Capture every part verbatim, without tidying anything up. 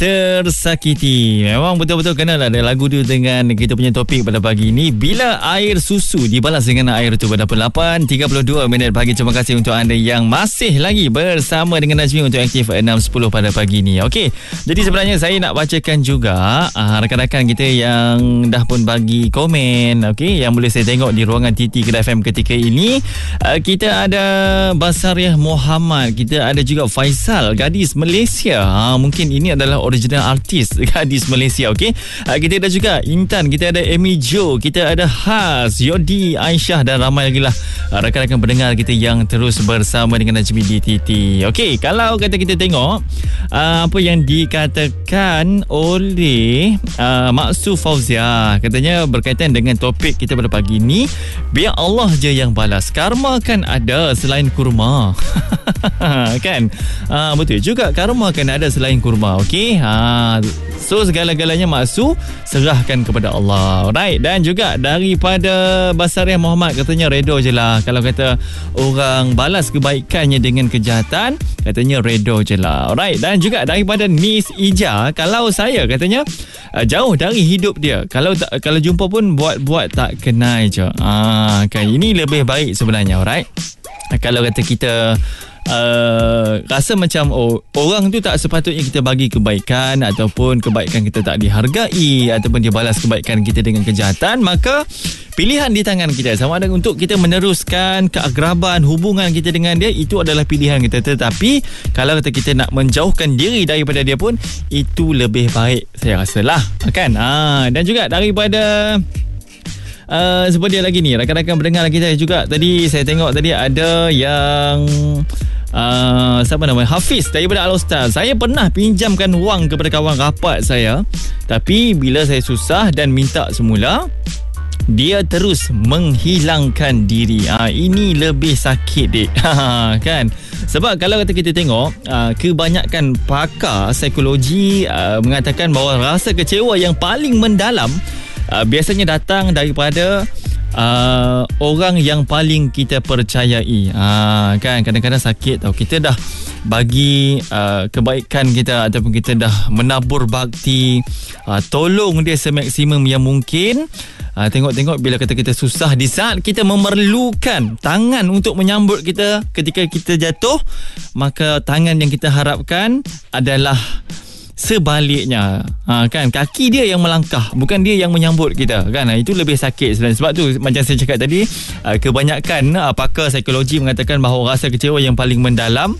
Tersakiti. Memang betul-betul kenal ada lagu tu dengan kita punya topik pada pagi ini. Bila air susu dibalas dengan air tu pada pukul lapan tiga puluh dua minit pagi. Terima kasih untuk anda yang masih lagi bersama dengan Nazmi untuk aktif enam sepuluh pada pagi ini. Okey. Jadi sebenarnya saya nak bacakan juga uh, rakan-rakan kita yang dah pun bagi komen, okey, yang boleh saya tengok di ruangan T T Kedah F M ketika ini. Uh, kita ada Basariah Muhammad, kita ada juga Faisal, gadis Malaysia. Ha, mungkin ini adalah original artis gadis Malaysia. Okey, uh, kita ada juga Intan, kita ada Amy Jo, kita ada Has, Yodi, Aisyah dan ramai lagi lah uh, rakan-rakan pendengar kita yang terus bersama dengan Najmi di T T. Okey, kalau kata kita tengok uh, apa yang dikatakan oleh uh, Maksu Fauzia, katanya berkaitan dengan topik kita pada pagi ni, biar Allah je yang balas, karma kan ada selain kurma. Kan, uh, betul juga, karma kan ada selain kurma. Okey, ha, so segala-galanya Maksu serahkan kepada Allah. Alright. Dan juga daripada Basariah Muhammad, katanya redo je lah kalau kata orang balas kebaikannya dengan kejahatan, katanya redo je lah. Alright. Dan juga daripada Nis Ija, kalau saya katanya uh, jauh dari hidup dia, kalau tak, kalau jumpa pun buat-buat tak kenal je. Ah, kan, ini lebih baik sebenarnya. Alright. Kalau kata kita Uh, rasa macam oh, orang tu tak sepatutnya kita bagi kebaikan, ataupun kebaikan kita tak dihargai, ataupun dia balas kebaikan kita dengan kejahatan, maka pilihan di tangan kita. Sama ada untuk kita meneruskan keakraban, hubungan kita dengan dia, itu adalah pilihan kita. Tetapi kalau kata kita nak menjauhkan diri daripada dia pun, itu lebih baik, saya rasa lah, kan. Ah, dan juga daripada Uh, seperti lagi ni, rakan-rakan pendengar kita juga tadi saya tengok tadi ada yang uh, siapa nama, Hafiz daripada Al-Ustaz. Saya pernah pinjamkan wang kepada kawan rapat saya, tapi bila saya susah dan minta semula, dia terus menghilangkan diri. Ha, ini lebih sakit, dek. Kan? Sebab kalau kata kita tengok, uh, kebanyakan pakar psikologi uh, mengatakan bahawa rasa kecewa yang paling mendalam Uh, biasanya datang daripada uh, orang yang paling kita percayai. Uh, kan, kadang-kadang sakit tau. Kita dah bagi uh, kebaikan kita, ataupun kita dah menabur bakti, uh, tolong dia semaksimum yang mungkin. Uh, tengok-tengok bila kata kita susah, di saat kita memerlukan tangan untuk menyambut kita ketika kita jatuh, maka tangan yang kita harapkan adalah sebaliknya. Ha, kan, kaki dia yang melangkah, bukan dia yang menyambut kita, kan. Ha, itu lebih sakit sebenarnya. Sebab tu macam saya cakap tadi, uh, kebanyakan uh, pakar psikologi mengatakan bahawa rasa kecewa yang paling mendalam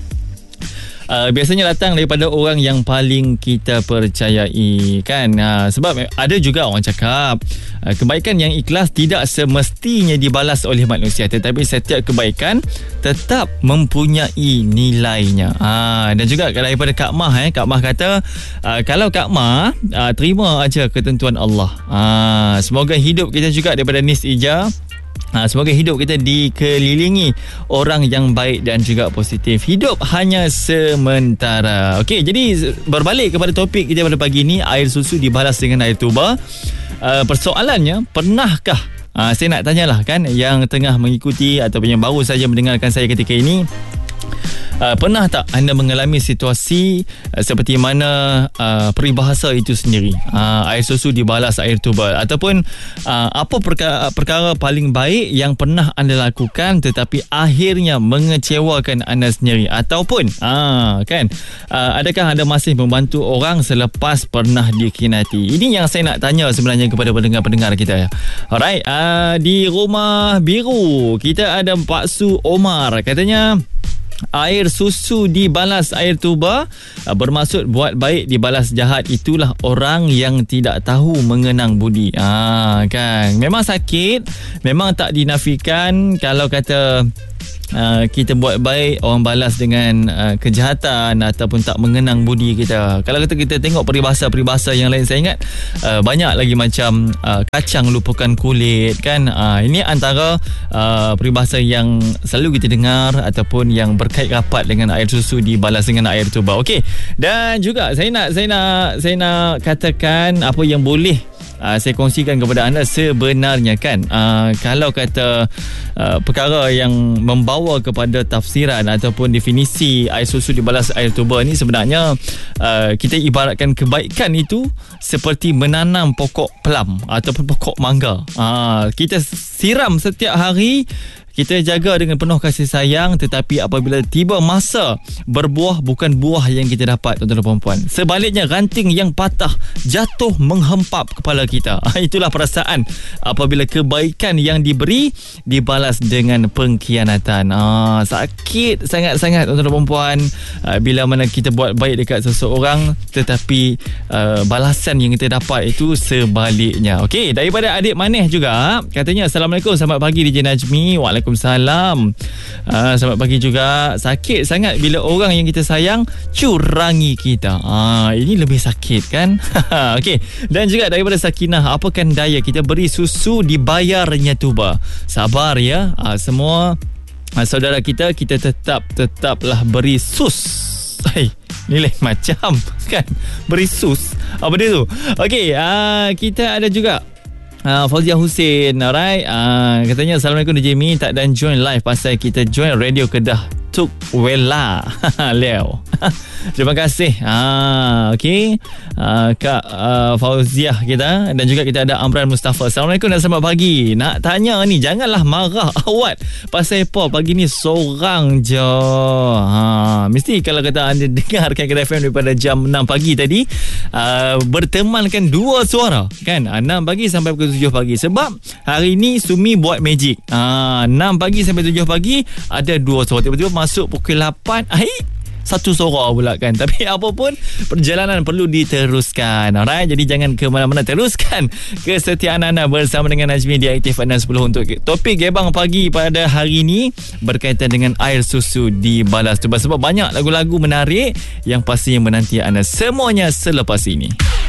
Uh, biasanya datang daripada orang yang paling kita percayai, kan. Uh, sebab ada juga orang cakap uh, kebaikan yang ikhlas tidak semestinya dibalas oleh manusia, tetapi setiap kebaikan tetap mempunyai nilainya. Uh, dan juga daripada Kak Mah, eh, Kak Mah kata uh, kalau Kak Mah uh, terima aja ketentuan Allah. Uh, semoga hidup kita juga daripada Nis Ija, Ha, semoga hidup kita dikelilingi orang yang baik dan juga positif. Hidup hanya sementara. Okey, jadi berbalik kepada topik kita pada pagi ini, air susu dibalas dengan air tuba. Uh, persoalannya, pernahkah, uh, saya nak tanyalah, kan, yang tengah mengikuti ataupun yang baru saja mendengarkan saya ketika ini, Uh, pernah tak anda mengalami situasi uh, seperti mana uh, peribahasa itu sendiri, uh, air susu dibalas air tuba, ataupun uh, apa perkara, perkara paling baik yang pernah anda lakukan tetapi akhirnya mengecewakan anda sendiri, ataupun uh, kan, uh, adakah anda masih membantu orang selepas pernah dikhianati? Ini yang saya nak tanya sebenarnya kepada pendengar-pendengar kita. Alright, uh, di Rumah Biru kita ada Pak Su Omar, katanya air susu dibalas air tuba bermaksud buat baik dibalas jahat, itulah orang yang tidak tahu mengenang budi. Ah, kan, memang sakit, memang tak dinafikan kalau kata Uh, kita buat baik, orang balas dengan uh, kejahatan ataupun tak mengenang budi kita. Kalau kata kita tengok peribahasa-peribahasa yang lain, saya ingat uh, banyak lagi macam uh, kacang lupakan kulit, kan. Uh, ini antara uh, peribahasa yang selalu kita dengar ataupun yang berkait rapat dengan air susu dibalas dengan air tuba. Okey. Dan juga saya nak saya nak saya nak katakan apa yang boleh uh, saya kongsikan kepada anda sebenarnya kan, uh, kalau kata uh, perkara yang membawa kepada tafsiran ataupun definisi air susu dibalas air tuba ni, sebenarnya uh, kita ibaratkan kebaikan itu seperti menanam pokok pelam ataupun pokok mangga. uh, kita siram setiap hari, kita jaga dengan penuh kasih sayang, tetapi apabila tiba masa berbuah, bukan buah yang kita dapat, tuan-tuan dan puan-puan. Sebaliknya, ranting yang patah jatuh menghempap kepala kita. Itulah perasaan apabila kebaikan yang diberi dibalas dengan pengkhianatan. Ah, sakit sangat-sangat, tuan-tuan dan puan-puan, ah, bila mana kita buat baik dekat seseorang, tetapi ah, balasan yang kita dapat itu sebaliknya. Okey, daripada adik Maneh juga, katanya, Assalamualaikum, selamat pagi D J Najmi. Waalaikumsalam. Uh, selamat pagi juga. Sakit sangat bila orang yang kita sayang curangi kita. Uh, ini lebih sakit kan? Okey. Dan juga daripada Sakinah, apakan daya kita beri susu dibayarnya tuba. Sabar ya. Uh, semua uh, saudara kita, kita tetap tetaplah beri sus. Hai, ni lain macam kan? Beri sus. Apa dia tu? Okey, uh, kita ada juga Uh, Fauzia Hussein, alright. Uh, katanya, Assalamualaikum D J Mi, tak dan join live pasal kita join radio Kedah Tuk Wela. Leo. Terima kasih. Ah, okey. Uh, Kak uh, Fauziah kita, dan juga kita ada Amran Mustafa. Assalamualaikum dan selamat pagi. Nak tanya ni, janganlah marah awak pasal apa pagi ni seorang je. Ha, mesti kalau kata anda dengarkan Kedah F M daripada jam enam pagi tadi, uh, bertemankan dua suara kan, enam pagi sampai pukul tujuh pagi. Sebab hari ni Sumi buat magic. Ah, enam pagi sampai tujuh pagi ada dua suara. Tiba-tiba masuk pukul lapan, ai satu suara pula kan. Tapi apa pun, perjalanan perlu diteruskan. Alright, jadi jangan ke mana-mana, teruskan kesetiaan anda bersama dengan Najmi di Aktif enam sepuluh untuk topik Gebang Pagi pada hari ini berkaitan dengan air susu dibalas tuba. Sebab banyak lagu-lagu menarik yang pastinya menanti anda semuanya selepas ini.